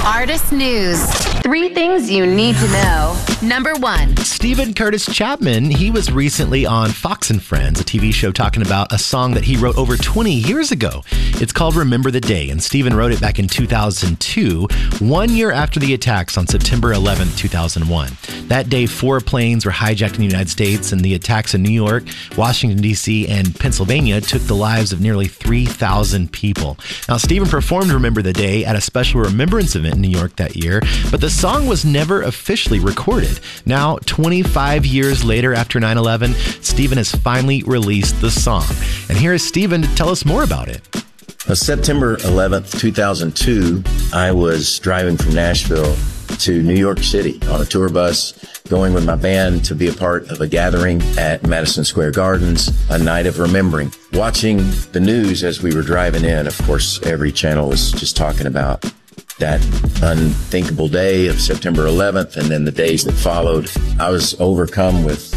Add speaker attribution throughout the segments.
Speaker 1: Artist News. 3 things you need to know. Number 1.
Speaker 2: Steven Curtis Chapman, he was recently on Fox and Friends, a TV show talking about a song that he wrote over 20 years ago. It's called Remember the Day, and Steven wrote it back in 2002, 1 year after the attacks on September 11, 2001. That day, 4 planes were hijacked in the United States, and the attacks in New York, Washington, D.C., and Pennsylvania took the lives of nearly 3,000 people. Now, Steven performed Remember the Day at a special remembrance event in New York that year, but the song was never officially recorded. Now, 25 years later after 9/11, Steven has finally released the song. And here is Steven to tell us more about it.
Speaker 3: September 11th, 2002, I was driving from Nashville to New York City on a tour bus, going with my band to be a part of a gathering at Madison Square Gardens, a night of remembering. Watching the news as we were driving in, of course, every channel was just talking about that unthinkable day of September 11th and then the days that followed. I was overcome with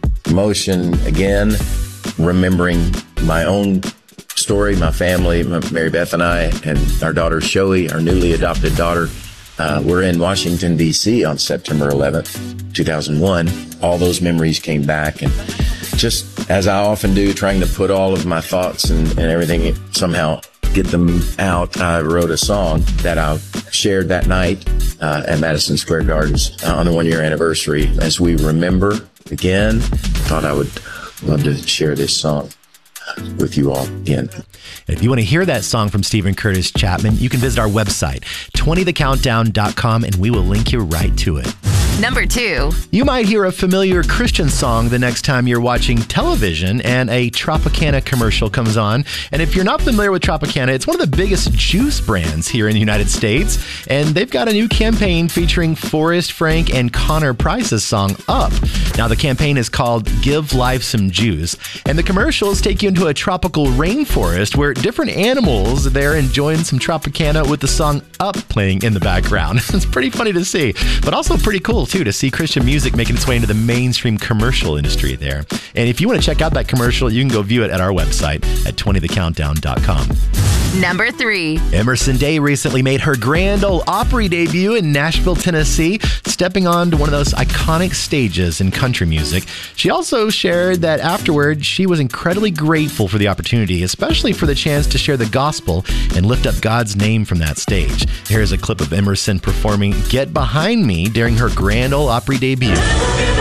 Speaker 3: emotion again, remembering my own story, my family, Mary Beth and I, and our daughter Shoei, our newly adopted daughter. We're in Washington, D.C. on September 11th, 2001. All those memories came back, and just as I often do, trying to put all of my thoughts and everything, somehow get them out, I wrote a song that I shared that night at Madison Square Gardens on the 1-year anniversary. As we remember again, I thought I would love to share this song with you all again.
Speaker 2: If you want to hear that song from Steven Curtis Chapman, you can visit our website, 20thecountdown.com, and we will link you right to it.
Speaker 1: Number 2.
Speaker 2: You might hear a familiar Christian song the next time you're watching television and a Tropicana commercial comes on. And if you're not familiar with Tropicana, it's one of the biggest juice brands here in the United States. And they've got a new campaign featuring Forrest Frank and Connor Price's song Up. Now, the campaign is called Give Life Some Juice. And the commercials take you into a tropical rainforest where different animals are there enjoying some Tropicana with the song Up playing in the background. It's pretty funny to see, but also pretty cool too to see Christian music making its way into the mainstream commercial industry there. And if you want to check out that commercial, you can go view it at our website at 20thecountdown.com.
Speaker 1: Number 3.
Speaker 2: Emerson Day recently made her Grand Ole Opry debut in Nashville, Tennessee, stepping onto one of those iconic stages in country music. She also shared that afterward, she was incredibly grateful for the opportunity, especially for the chance to share the gospel and lift up God's name from that stage. Here's a clip of Emerson performing Get Behind Me during her Grand Ole Opry debut.